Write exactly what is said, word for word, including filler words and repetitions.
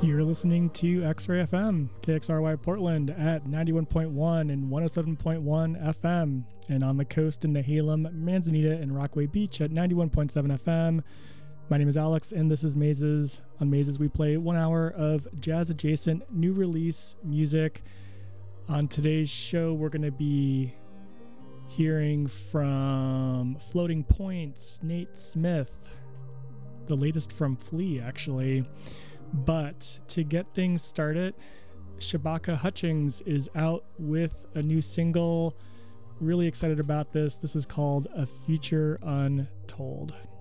You're listening to X-Ray F M, K X R Y Portland at ninety-one point one and one oh seven point one F M, and on the coast in Nehalem, Manzanita, and Rockaway Beach at ninety-one point seven F M. My name is Alex, and this is Mazes. On Mazes, we play one hour of jazz-adjacent new release music. On today's show, we're going to be hearing from Floating Points, Nate Smith, the latest from Flea, actually. But to get things started, Shabaka Hutchings is out with a new single. Really excited about this. This is called A Future Untold.